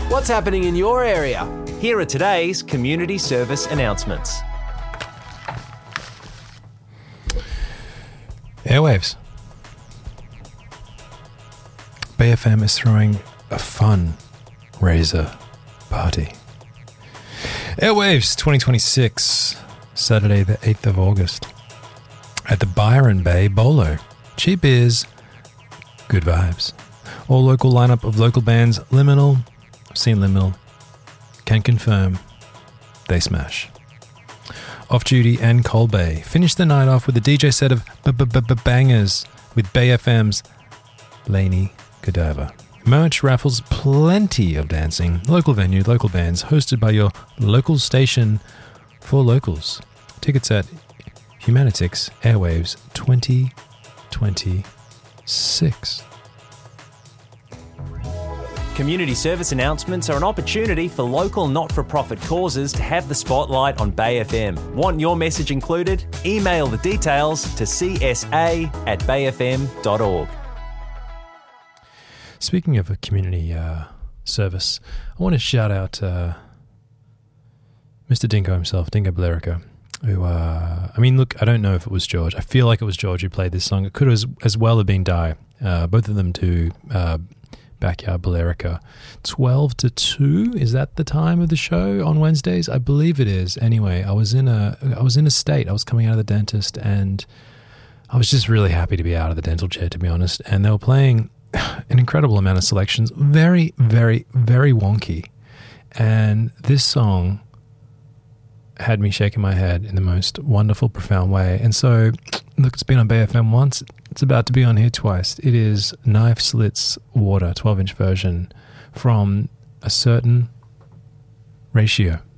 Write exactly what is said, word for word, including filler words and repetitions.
What's happening in your area? Here are today's community service announcements. Airwaves. Bay F M is throwing a fun Razor party. Airwaves twenty twenty-six, Saturday the eighth of August, at the Byron Bay Bolo. Cheap beers, good vibes. All local lineup of local bands. Liminal, I've seen Liminal, can confirm they smash. Off Duty and Coal Bay finish the night off with a D J set of bangers with Bay F M's Laney Cadaver. Merch, raffles, plenty of dancing. Local venue, local bands, hosted by your local station for locals. Tickets at Humanitix Airwaves twenty twenty-six. Community service announcements are an opportunity for local not-for-profit causes to have the spotlight on Bay F M. Want your message included? Email the details to c s a at bay f m dot org. Speaking of a community uh, service, I want to shout out uh, Mister Dingo himself, Dingo Bellerica, who, uh, I mean, look, I don't know if it was George. I feel like it was George who played this song. It could as, as well have been Di. Uh, both of them to uh, Backyard Bellerica. twelve to two, is that the time of the show on Wednesdays? I believe it is. Anyway, I was in a, I was in a state. I was coming out of the dentist, and I was just really happy to be out of the dental chair, to be honest. And they were playing an incredible amount of selections. Very, very, very wonky. And this song had me shaking my head in the most wonderful, profound way. And so, look, it's been on Bay F M once. It's about to be on here twice. It is Knife Slits Water, twelve-inch version from a certain ratio.